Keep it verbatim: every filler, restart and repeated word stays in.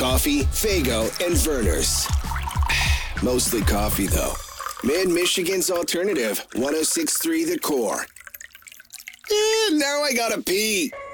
coffee, Fago, and Verner's. Mostly coffee, though. Mid-Michigan's alternative, one oh six point three The Core. Eh, now I gotta pee.